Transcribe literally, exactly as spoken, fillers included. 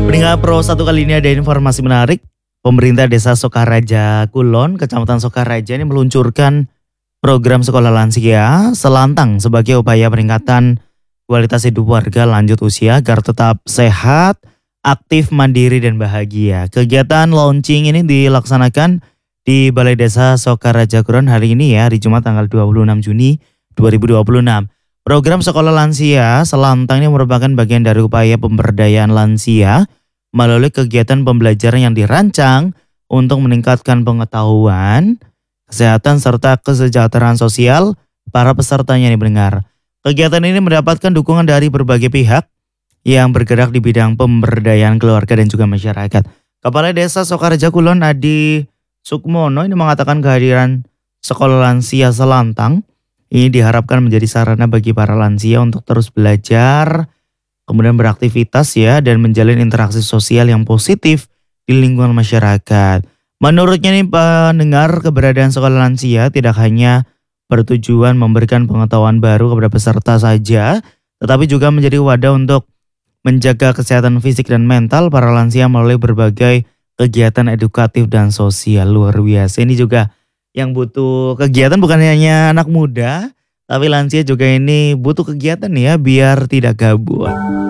Pendengar Pro satu kali ini ada informasi menarik. Pemerintah Desa Sokaraja Kulon, Kecamatan Sokaraja ini meluncurkan program sekolah lansia Selantang sebagai upaya peningkatan kualitas hidup warga lanjut usia agar tetap sehat, aktif, mandiri, dan bahagia. Kegiatan launching ini dilaksanakan di Balai Desa Sokaraja Kulon hari ini ya, hari Jumat tanggal dua puluh enam Juni dua ribu dua puluh enam. Program sekolah lansia Selantang ini merupakan bagian dari upaya pemberdayaan lansia melalui kegiatan pembelajaran yang dirancang untuk meningkatkan pengetahuan, kesehatan, serta kesejahteraan sosial para pesertanya yang mendengar. Kegiatan ini mendapatkan dukungan dari berbagai pihak yang bergerak di bidang pemberdayaan keluarga dan juga masyarakat. Kepala Desa Sokaraja Kulon Adi Sukmono ini mengatakan kehadiran sekolah lansia Selantang ini diharapkan menjadi sarana bagi para lansia untuk terus belajar, kemudian beraktivitas ya, dan menjalin interaksi sosial yang positif di lingkungan masyarakat. Menurutnya nih pendengar, keberadaan sekolah lansia tidak hanya bertujuan memberikan pengetahuan baru kepada peserta saja, tetapi juga menjadi wadah untuk menjaga kesehatan fisik dan mental para lansia melalui berbagai kegiatan edukatif dan sosial. Luar biasa, ini juga yang butuh kegiatan bukan hanya anak muda, tapi lansia juga ini butuh kegiatan ya biar tidak gabut.